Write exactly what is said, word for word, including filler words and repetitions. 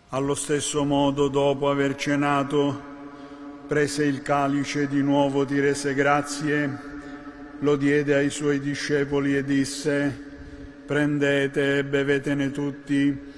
Allo stesso modo, dopo aver cenato, prese il calice, di nuovo ti rese grazie, lo diede ai suoi discepoli e disse: «Prendete e bevetene tutti,